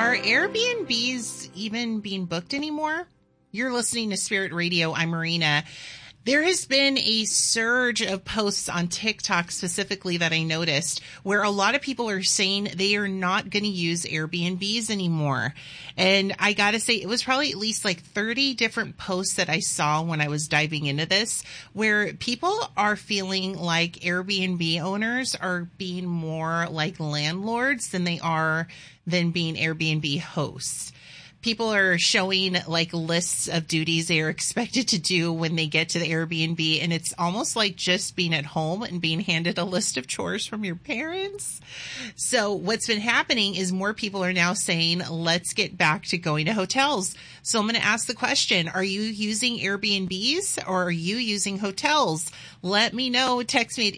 Are Airbnbs even being booked anymore? You're listening to Spirit Radio. I'm Marina. There has been a surge of posts on TikTok specifically that I noticed where a lot of people are saying they are not going to use Airbnbs anymore. And I got to say, it was probably at least like 30 different posts that I saw when I was diving into this, where people are feeling like Airbnb owners are being more like landlords than they are than being Airbnb hosts. People are showing like lists of duties they are expected to do when they get to the Airbnb. And it's almost like just being at home and being handed a list of chores from your parents. So what's been happening is more people are now saying, let's get back to going to hotels. So I'm going to ask the question, are you using Airbnbs or are you using hotels? Let me know. Text me at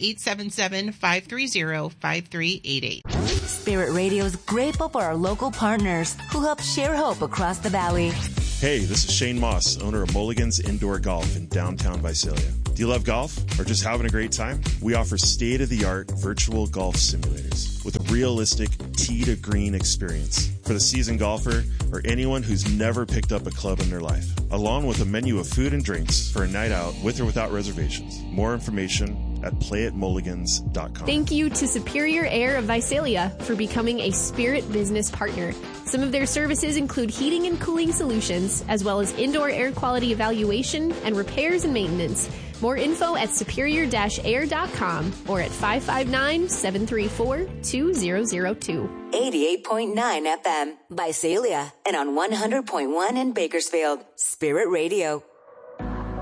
877-530-5388. Spirit Radio is grateful for our local partners who help share hope across the valley. Hey, this is Shane Moss, owner of Mulligan's Indoor Golf in downtown Visalia. Do you love golf or just having a great time? We offer state-of-the-art virtual golf simulators with a realistic tee-to-green experience for the seasoned golfer or anyone who's never picked up a club in their life, along with a menu of food and drinks for a night out with or without reservations. More information at playatmulligans.com. Thank you to Superior Air of Visalia for becoming a Spirit business partner. Some of their services include heating and cooling solutions, as well as indoor air quality evaluation and repairs and maintenance. More info at superior-air.com or at 559-734-2002. 88.9 FM, Visalia, and on 100.1 in Bakersfield. Spirit Radio.